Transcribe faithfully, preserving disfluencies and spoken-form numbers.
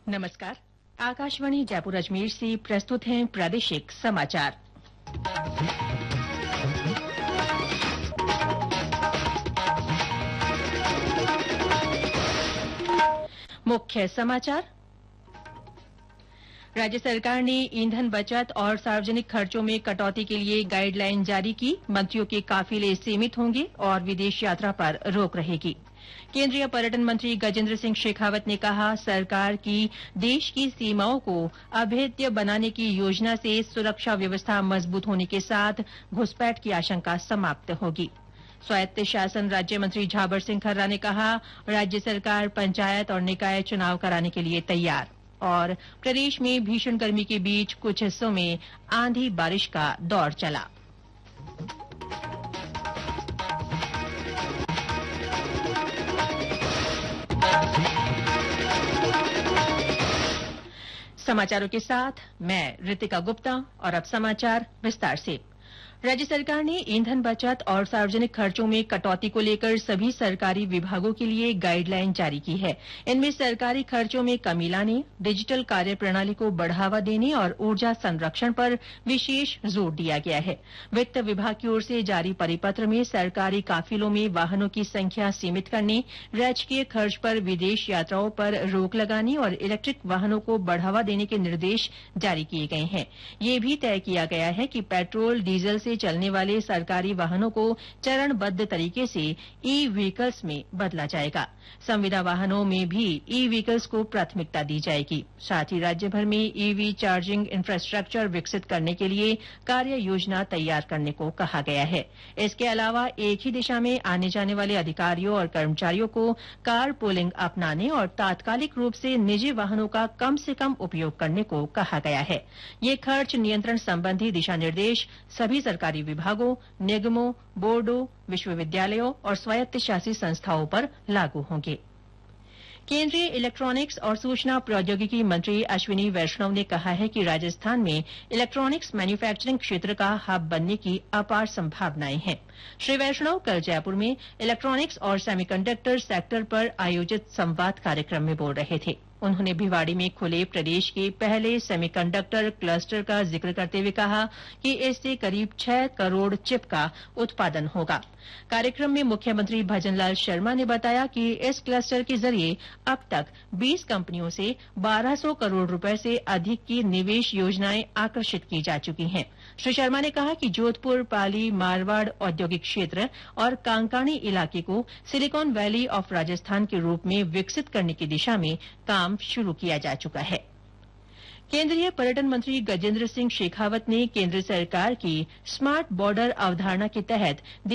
नमस्कार। आकाशवाणी जयपुर अजमेर से प्रस्तुत हैं प्रादेशिक समाचार। मुख्य समाचार। राज्य सरकार ने ईंधन बचत और सार्वजनिक खर्चों में कटौती के लिए गाइडलाइन जारी की। मंत्रियों के काफिले सीमित होंगे और विदेश यात्रा पर रोक रहेगी। केंद्रीय पर्यटन मंत्री गजेंद्र सिंह शेखावत ने कहा, सरकार की देश की सीमाओं को अभेद्य बनाने की योजना से सुरक्षा व्यवस्था मजबूत होने के साथ घुसपैठ की आशंका समाप्त होगी। स्वायत्त शासन राज्य मंत्री झाबर सिंह खर्रा ने कहा, राज्य सरकार पंचायत और निकाय चुनाव कराने के लिए तैयार। और प्रदेश में भीषण गर्मी के बीच कुछ हिस्सों में आंधी बारिश का दौर चला। समाचारों के साथ मैं रितिका गुप्ता और अब समाचार विस्तार से। राज्य सरकार ने ईंधन बचत और सार्वजनिक खर्चों में कटौती को लेकर सभी सरकारी विभागों के लिए गाइडलाइन जारी की है। इनमें सरकारी खर्चों में कमी लाने, डिजिटल कार्य प्रणाली को बढ़ावा देने और ऊर्जा संरक्षण पर विशेष जोर दिया गया है। वित्त विभाग की ओर से जारी परिपत्र में सरकारी काफिलों में वाहनों की संख्या सीमित करने, राजकीय खर्च पर विदेश यात्राओं पर रोक लगाने और इलेक्ट्रिक वाहनों को बढ़ावा देने के निर्देश जारी किए गए हैं। यह भी तय किया गया है कि पेट्रोल डीजल से चलने वाले सरकारी वाहनों को चरणबद्ध तरीके से ई व्हीकल्स में बदला जाएगा। संविदा वाहनों में भी ई व्हीकल्स को प्राथमिकता दी जाएगी। साथ ही राज्य भर में ईवी चार्जिंग इंफ्रास्ट्रक्चर विकसित करने के लिए कार्य योजना तैयार करने को कहा गया है। इसके अलावा एक ही दिशा में आने जाने वाले अधिकारियों और कर्मचारियों को कार पूलिंग अपनाने और तात्कालिक रूप से निजी वाहनों का कम से कम उपयोग करने को कहा गया है। ये खर्च नियंत्रण संबंधी दिशा निर्देश सभी सरकारी विभागों, निगमों, बोर्डों, विश्वविद्यालयों और स्वायत्त शासी संस्थाओं पर लागू होंगे। केंद्रीय इलेक्ट्रॉनिक्स और सूचना प्रौद्योगिकी मंत्री अश्विनी वैष्णव ने कहा है कि राजस्थान में इलेक्ट्रॉनिक्स मैन्युफैक्चरिंग क्षेत्र का हब बनने की अपार संभावनाएं हैं। श्री वैष्णव कल जयपुर में इलेक्ट्रॉनिक्स और सेमीकंडक्टर सेक्टर पर आयोजित संवाद कार्यक्रम में बोल रहे थे। उन्होंने भिवाड़ी में खुले प्रदेश के पहले सेमीकंडक्टर क्लस्टर का जिक्र करते हुए कहा कि इससे करीब छह करोड़ चिप का उत्पादन होगा। कार्यक्रम में मुख्यमंत्री भजनलाल शर्मा ने बताया कि इस क्लस्टर के जरिए अब तक बीस कंपनियों से बारह सौ करोड़ रुपए से अधिक की निवेश योजनाएं आकर्षित की जा चुकी हैं। श्री शर्मा ने कहा कि जोधपुर, पाली, मारवाड़ औद्योगिक क्षेत्र और कांकाणी इलाके को सिलिकॉन वैली ऑफ राजस्थान के रूप में विकसित करने की दिशा में काम शुरू किया जा चुका है। केंद्रीय पर्यटन मंत्री गजेंद्र सिंह शेखावत ने केंद्र सरकार की स्मार्ट बॉर्डर अवधारणा के तहत